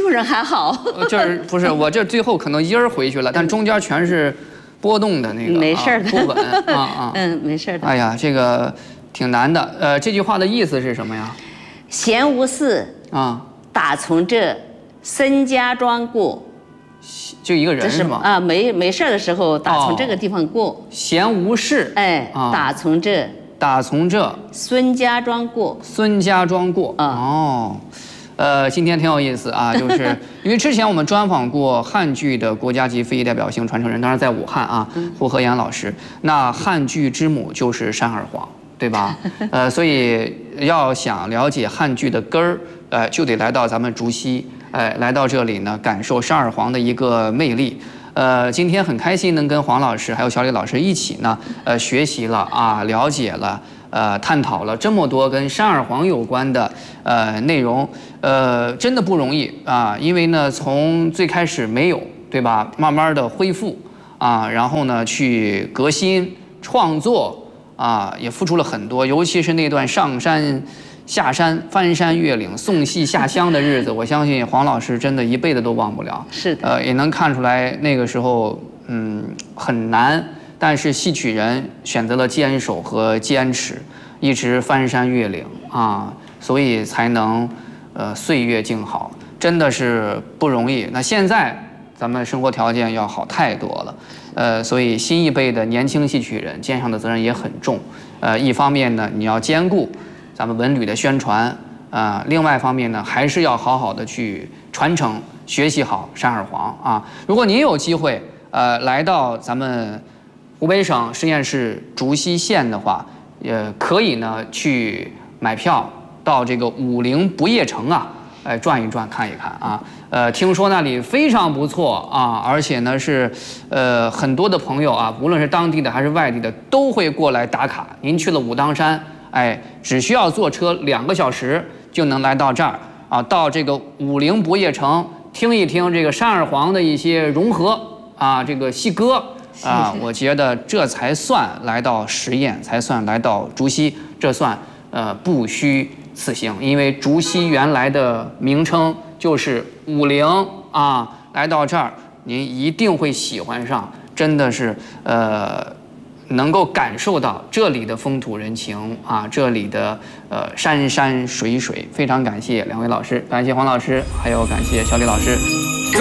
基本上还好。 就是不是我这最后可能音儿回去了，但中间全是波动的那个， 没事的， 不稳啊。 没事的。 哎呀，这个挺难的。这句话的意思是什么呀？ 闲无事啊，打从这孙家庄过。 就一个人是吗？ 啊，没事的时候打从这个地方过。 闲无事。 哎，打从这孙家庄过。 孙家庄过。哦。今天挺有意思啊，就是因为之前我们专访过汉剧的国家级非遗代表性传承人，当然在武汉啊，胡和岩老师。那汉剧之母就是单二黄，对吧？所以要想了解汉剧的根儿，就得来到咱们竹溪，来到这里呢，感受单二黄的一个魅力。今天很开心能跟黄老师还有小李老师一起呢，学习了啊，了解了。探讨了这么多跟单二黄有关的内容，真的不容易啊！因为呢，从最开始没有，对吧？慢慢的恢复啊，然后呢去革新创作啊，也付出了很多，尤其是那段上山下山、翻山越岭、送戏下乡的日子，我相信黄老师真的一辈子都忘不了。 是的， 也能看出来那个时候，很难。但是戏曲人选择了坚守和坚持，一直翻山越岭啊，所以才能岁月静好，真的是不容易。那现在咱们生活条件要好太多了，所以新一辈的年轻戏曲人肩上的责任也很重。一方面呢，你要兼顾咱们文旅的宣传另外一方面呢，还是要好好的去传承学习好单二黄啊。如果您有机会来到咱们湖北省十堰市竹溪县的话，可以呢去买票到这个武陵不夜城啊，转一转看一看啊。听说那里非常不错啊，而且呢是很多的朋友啊，无论是当地的还是外地的，都会过来打卡。您去了武当山，只需要坐车2个小时就能来到这儿啊，到这个武陵不夜城听一听这个单二黄的一些融合啊，这个戏歌。我觉得这才算来到十堰，才算来到竹溪，这算不虚此行。因为竹溪原来的名称就是武陵啊，来到这儿您一定会喜欢上，真的是能够感受到这里的风土人情啊，这里的山山水水。非常感谢2位老师，感谢黄老师，还有感谢小李老师。